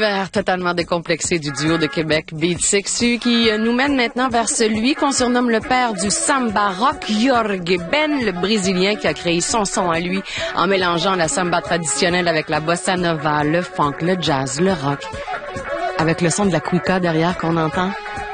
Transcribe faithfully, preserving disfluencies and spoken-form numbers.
L'univers totalement décomplexé du duo de Québec Beat Sexu qui nous mène maintenant vers celui qu'on surnomme le père du samba rock, Jorge Ben, le Brésilien qui a créé son son à lui en mélangeant la samba traditionnelle avec la bossa nova, le funk, le jazz, le rock. Avec le son de la cuica derrière qu'on entend.